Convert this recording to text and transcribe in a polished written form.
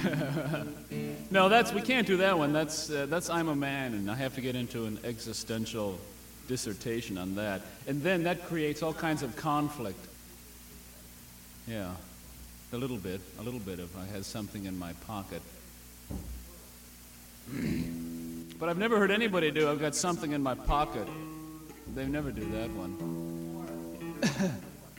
No, we can't do that one. That's I'm a man, and I have to get into an existential dissertation on that. And then that creates all kinds of conflict. Yeah, a little bit if I had something in my pocket. But I've never heard anybody do, I've got something in my pocket. They never do that one.